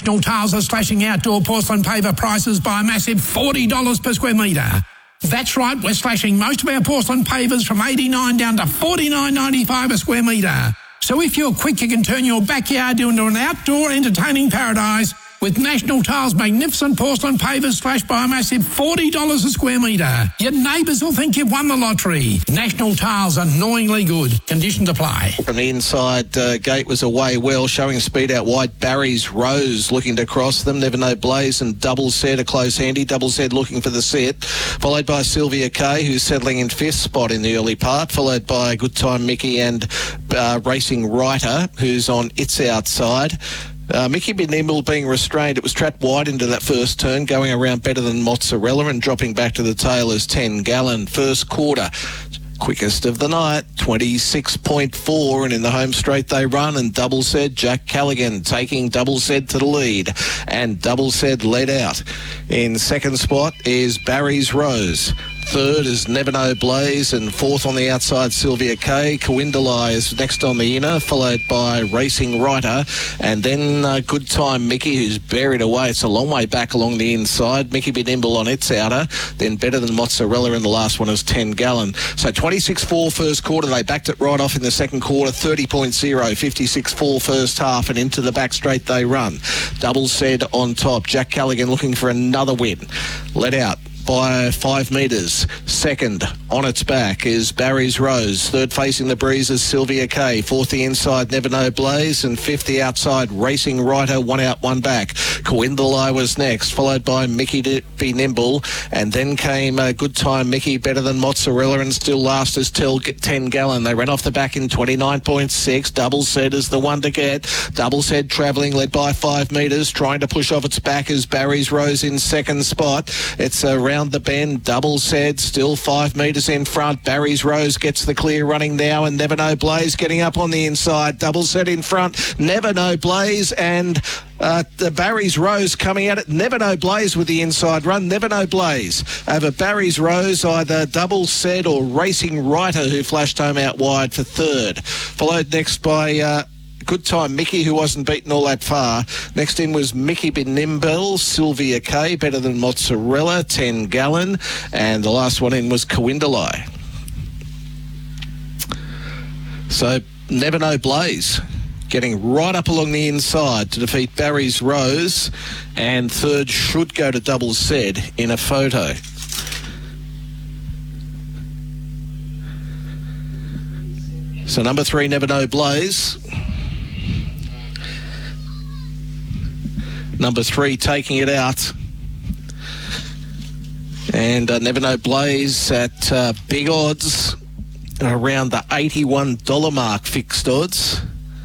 National Tiles are slashing outdoor porcelain paver prices by a massive $40 per square metre. That's right, we're slashing most of our porcelain pavers from $89 down to $49.95 a square metre. So if you're quick, you can turn your backyard into an outdoor entertaining paradise with National Tiles' magnificent porcelain pavers slashed by a massive $40 a square metre. Your neighbours will think you've won the lottery. National Tiles, annoyingly good. Conditions apply. From the inside gate was away well, showing speed out wide. Barry's Rose looking to cross them. Never Know Blaze and Double Said a close handy. Double Said looking for the set. Followed by Sylvia Kay, who's settling in fifth spot in the early part. Followed by Good Time Mickey and Racing Writer, who's on its outside. Mickey Be Nimble being restrained. It was trapped wide into that first turn, going around Better Than Mozzarella and dropping back to the tail as 10 Gallon. First quarter, quickest of the night, 26.4, and in the home straight they run, and Double Said Jack Callaghan taking Double Said to the lead, and Double Said led out. In second spot is Barry's Rose. Third is Never Know Blaze, and fourth on the outside, Sylvia Kay. Kawindalai is next on the inner, followed by Racing Writer, and then Good Time Mickey, who's buried away. It's a long way back along the inside. Mickey Be Nimble on its outer, then Better Than Mozzarella, and the last one is 10 Gallon. So 26.4 first quarter. They backed it right off in the second quarter, 30.0, 56.4 first half, and into the back straight they run. Double Said on top. Jack Callaghan looking for another win. Let out by 5 metres. Second on its back is Barry's Rose. Third facing the breeze is Sylvia Kay. Fourth the inside, Never Know Blaze. And fifth the outside, Racing Writer. One out, one back. Kawindalai was next, followed by Mickey Be Nimble. And then came Good Time Mickey, Better Than Mozzarella. And still last is 10 Gallon. They ran off the back in 29.6. Double Said is the one to get. Double Said travelling, led by 5 metres. Trying to push off its back is Barry's Rose in second spot. It's around the bend. Double Said still 5 metres in front. Barry's Rose gets the clear running now, and Never Know Blaze getting up on the inside. Double Said in front. Never Know Blaze and the Barry's Rose coming at it. Never Know Blaze with the inside run. Never Know Blaze over Barry's Rose, either Double Said or Racing Writer, who flashed home out wide for third. Followed next by Good Time Mickey, who wasn't beaten all that far. Next in was Mickey Be Nimble, Sylvia Kay, Better Than Mozzarella, 10 Gallon, and the last one in was Kawindalai. So Never Know Blaze getting right up along the inside to defeat Barry's Rose, and third should go to Double Said in a photo. So number 3, Never Know Blaze. Number 3 taking it out. And Never Know Blaze at big odds, around the $81 mark fixed odds.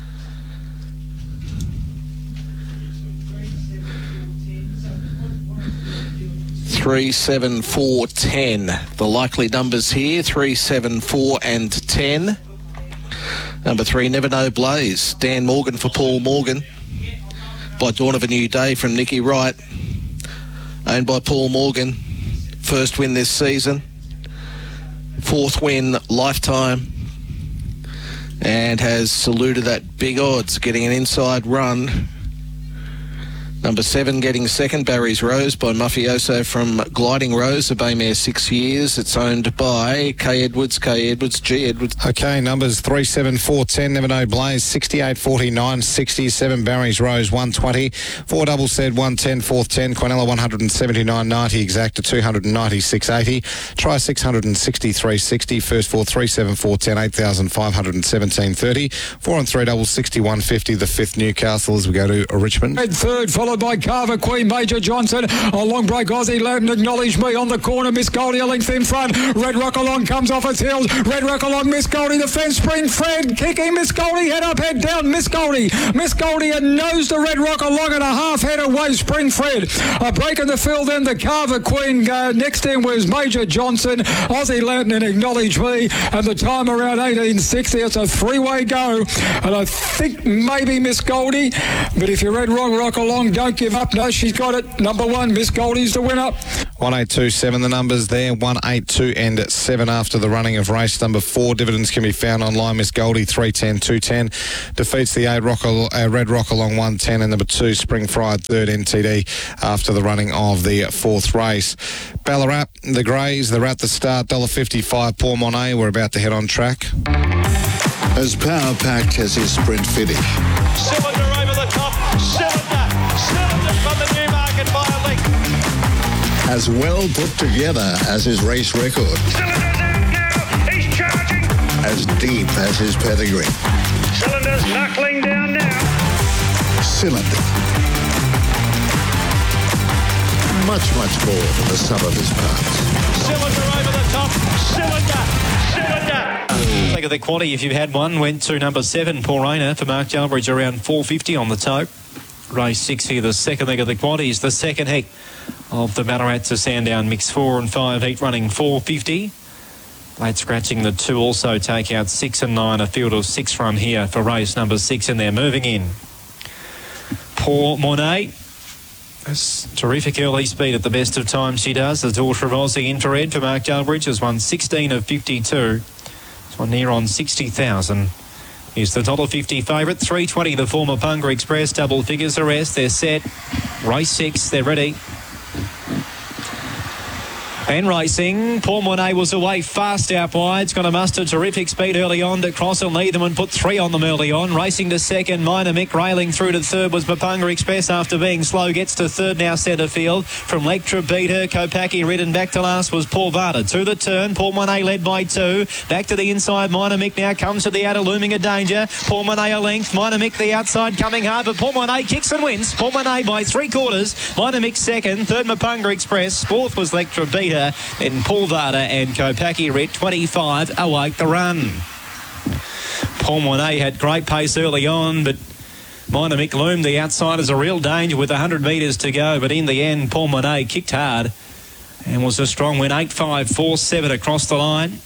Three, 7, 4, 10. The likely numbers here, 3, 7, 4 and 10. Number 3, Never Know Blaze. Dan Morgan for Paul Morgan. By Dawn of a New Day from Nicky Wright. Owned by Paul Morgan. First win this season. 4th win lifetime. And has saluted that big odds, getting an inside run. Number 7 getting second, Barry's Rose by Mafioso from Gliding Rose, a bay mare 6 years. It's owned by K. Edwards, G. Edwards. Okay, numbers 3, 7, 4, 10, Never Know Blaze, 68, 49, 67, Barry's Rose, 120, 4 Double Said, 110, 4th 10, Quinella 179.90, exacta 296.80, try 663.60, first 4, 3, 7, 4, 10, 8,517.30, 4 and 3 double 61.50, the 5th Newcastle as we go to Richmond. Third, followed by Carver Queen, Major Johnson. A long break, Aussie Lurton Acknowledge Me on the corner. Miss Goldie a length in front. Red Rock Along comes off its heels. Red Rock Along, Miss Goldie, the fence, Spring Fred kicking. Miss Goldie, head up, head down. Miss Goldie and nose to Red Rock Along and a half head away, Spring Fred. A break in the field then the Carver Queen. Next in was Major Johnson, Aussie Lurton and Acknowledge Me, and the time around 1860. It's a 3-way go, and I think maybe Miss Goldie, but if you read Red Rock Along Don't Give Up. No, she's got it. Number 1, Miss Goldie's the winner. 1827, the numbers there. 182 and 7 after the running of race number 4. Dividends can be found online. Miss Goldie 310 210 defeats the 8 Red Rock along 110, and number 2 Spring Fried 3rd NTD after the running of the 4th race. Ballarat, the Greys, they're at the start. $1.55. Paul Monet, we're about to head on track. As power-packed as his sprint finish. Cylinder over the top. Cylinder from the Newmarket by a length. As well put together as his race record. Cylinder's out now. He's charging. As deep as his pedigree. Cylinder's knuckling down now. Cylinder. Much more than the sum of his parts. Cylinder over the top. Cylinder. Think of the quaddy if you've had one. Went to number 7, Paul Rayner, for Mark Jalbridge, around 450 on the toe. Race 6 here, the second leg of the quaddies. The second heat of the Ballarat to Sandown mix 4 and 5 heat running 450. Late scratching the 2 also take out 6 and 9. A field of 6 run here for race number 6, and they're moving in. Paul Monet. That's terrific early speed at the best of times she does. The daughter of Aussie Infrared for Mark Jalbridge has won 16 of 52. This one near on 60,000. He's the $1.50 favourite. 320 the former Punga Express. Double figures arrest. They're set. Race 6. They're ready. And racing, Paul Monet was away fast out wide. It's going to muster terrific speed early on to cross and lead them and put 3 on them early on. Racing to second, Minor Mick. Railing through to third was Mapunga Express after being slow. Gets to third now, centre field. From Lectra beat her. Kopaki ridden back to last was Paul Varda. To the turn, Paul Monet led by 2. Back to the inside, Minor Mick now comes to the outer, looming a danger. Paul Monet a length, Minor Mick the outside coming hard, but Paul Monet kicks and wins. Paul Monet by 3/4. Minor Mick second, third Mapunga Express. Fourth was Lectra beat her. Then Paul Varda and Kopaki Red 25 awake the run. Paul Monet had great pace early on, but Minor Mick loomed the outside as a real danger with 100 metres to go. But in the end, Paul Monet kicked hard and was a strong win. 8-5-4-7 across the line.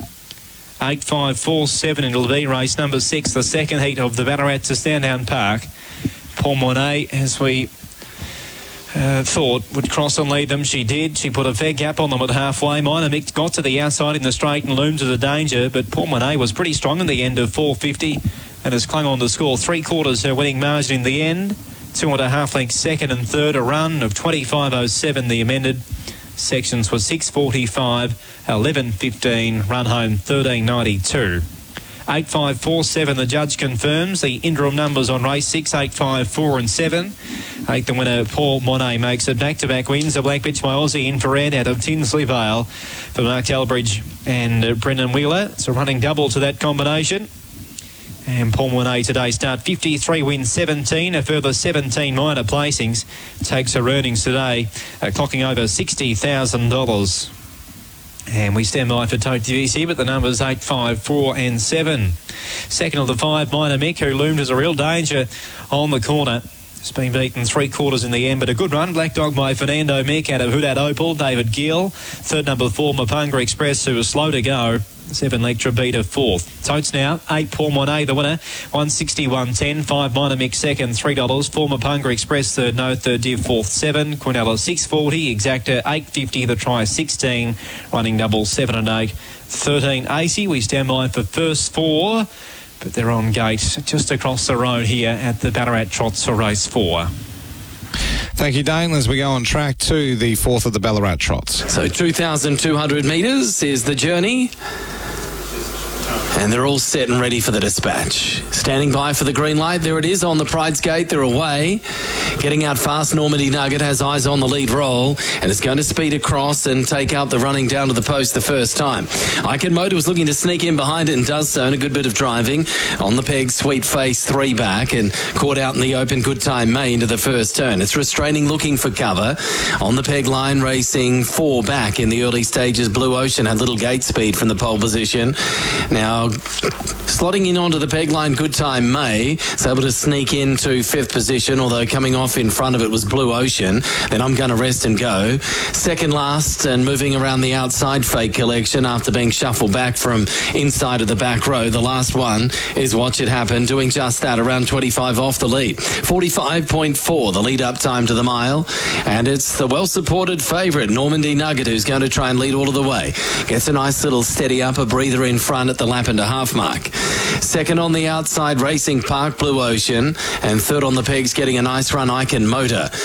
8-5-4-7 it'll be race number 6, the second heat of the Ballarat to Sandown Park. Paul Monet, as we thought, would cross and lead them. She did. She put a fair gap on them at halfway. Minor Mick got to the outside in the straight and loomed to the danger, but Paul Monet was pretty strong in the end of 450 and has clung on to score 3/4 her winning margin in the end. 2.5 lengths second and third, a run of 25.07. The amended sections were 6:45, 11:15, run home 13:92. 8-5-4-7 the judge confirms the interim numbers on race 6, 8, 5, 4 and 7. 8th the winner Paul Monet makes it back-to-back wins. A black bitch by Aussie Infrared out of Tinsley Vale for Mark Jalbridge and Brendan Wheeler. It's a running double to that combination. And Paul Monet today start 53 wins 17, a further 17 minor placings. Takes her earnings today, clocking over $60,000. And we stand by for Tote TVC, but the numbers 8, 5, 4 and 7. Second of the 5, Minor Mick, who loomed as a real danger on the corner. It's been beaten 3/4 in the end, but a good run. Black Dog by Fernando Mick out of Houdat Opal. David Gill. Third number 4, Mapunga Express, who was slow to go. 7 Lectra beat her 4th. Totes now. 8 Paul Monet the winner. 161.10. 5 Minor Mick second. $3. 4 Mapunga Express third. No third Div fourth. 7 Quinella 640. Exacta 850. The try 16. Running double 7 and 8. 13.80. We stand by for first 4. But they're on gate just across the road here at the Ballarat Trots for race 4. Thank you, Dane. As we go on track to the 4th of the Ballarat Trots. So 2,200 metres is the journey. And they're all set and ready for the dispatch. Standing by for the green light. There it is on the Pride's Gate. They're away. Getting out fast. Normandy Nugget has eyes on the lead roll and is going to speed across and take out the running down to the post the first time. Icon Motor was looking to sneak in behind it and does so, and a good bit of driving. On the peg, Sweet Face 3 back and caught out in the open. Good Time May into the first turn. It's restraining, looking for cover. On the peg line, racing 4 back in the early stages. Blue Ocean had little gate speed from the pole position. Now Now, slotting in onto the peg line, Good Time May is able to sneak into 5th position, although coming off in front of it was Blue Ocean. Then I'm Gonna Rest and Go. Second last and moving around the outside, Fake Collection, after being shuffled back from inside of the back row. The last one is Watch It Happen, doing just that, around 25 off the lead. 45.4, the lead up time to the mile. And it's the well-supported favourite, Normandy Nugget, who's going to try and lead all of the way. Gets a nice little steady upper breather in front at the lap and a half mark. Second on the outside, Racing Park, Blue Ocean. And third on the pegs, getting a nice run, Icon Motor.